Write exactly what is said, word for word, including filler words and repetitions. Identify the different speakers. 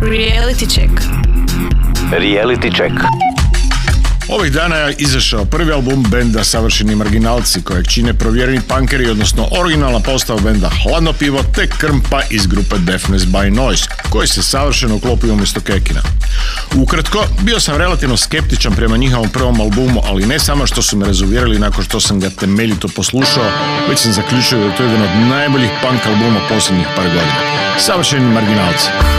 Speaker 1: Reality check.
Speaker 2: Reality check.
Speaker 3: Ovih dana je izašao prvi album benda Savršeni marginalci, kojeg čine provjereni punkeri, odnosno originalna postava benda Hladno pivo te Krmpa iz grupe Deafness by Noise, koji se savršeno uklopio umjesto Kekina. Ukratko, bio sam relativno skeptičan prema njihovom prvom albumu, ali ne samo što su me razuvjerili nakon što sam ga temeljito poslušao, već sam zaključio da je to jedan od najboljih punk albuma posljednjih par godina. Savršeni marginalci.